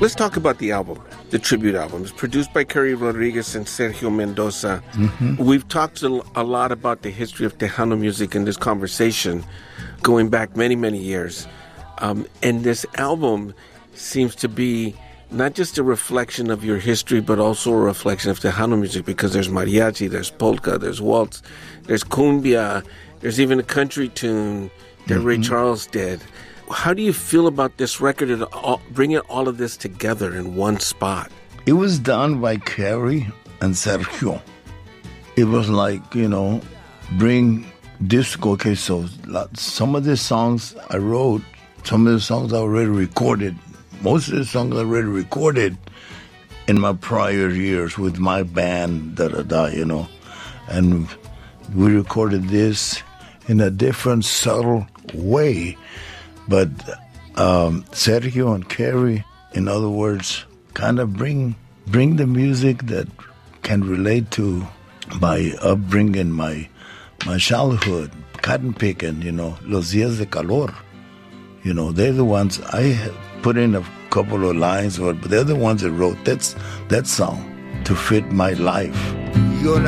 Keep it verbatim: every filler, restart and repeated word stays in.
Let's talk about the album, the tribute album. It's produced by Kerry Rodriguez and Sergio Mendoza. Mm-hmm. We've talked a lot about the history of Tejano music in this conversation, going back many, many years. Um, and this album seems to be not just a reflection of your history, but also a reflection of Tejano music, because there's mariachi, there's polka, there's waltz, there's cumbia, there's even a country tune that mm-hmm. Ray Charles did. How do you feel about this record and all, bringing all of this together in one spot? It was done by Kerry and Sergio. It was like, you know, bring disco. Okay, so some of the songs I wrote, some of the songs I already recorded, most of the songs I already recorded in my prior years with my band, da da da, you know. And we recorded this in a different, subtle way. But um, Sergio and Kerry, in other words, kind of bring bring the music that can relate to my upbringing, my my childhood, cotton picking, you know, Los Días de Calor. You know, they're the ones, I put in a couple of lines, but they're the ones that wrote that's, that song to fit my life.